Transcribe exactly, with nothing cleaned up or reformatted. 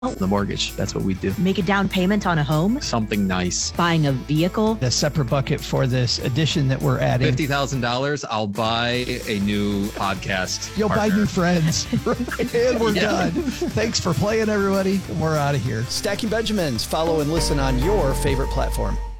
The mortgage. That's what we do. Make a down payment on a home? Something nice. Buying a vehicle? A separate bucket for this addition that we're adding. fifty thousand dollars, I'll buy a new podcast. You'll partner. buy new friends. And we're yeah. done. Thanks for playing, everybody. We're out of here. Stacking Benjamins. Follow and listen on your favorite platform.